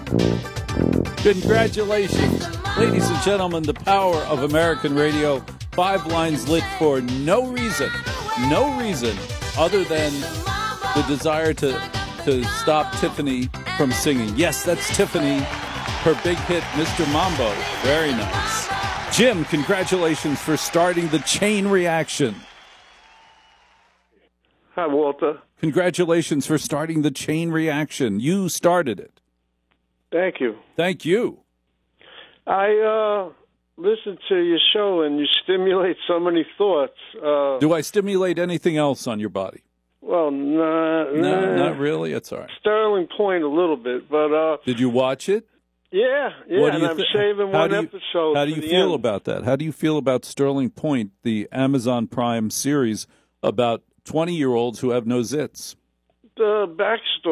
Congratulations. Ladies and gentlemen, the power of American radio. 5 lines lit for no reason other than the desire to stop Tiffany from singing. Yes, that's Tiffany, her big hit, Mr. Mambo. Very nice. Jim, congratulations for starting the chain reaction. Hi, Walter. Congratulations for starting the chain reaction. You started it. Thank you. Thank you. I listen to your show, and you stimulate so many thoughts. Do I stimulate anything else on your body? Well, No, not really. It's all right. Sterling Point a little bit, but did you watch it? Yeah, and I'm saving one episode. How do you feel about that? How do you feel about Sterling Point, the Amazon Prime series about 20-year-olds who have no zits? The backstory.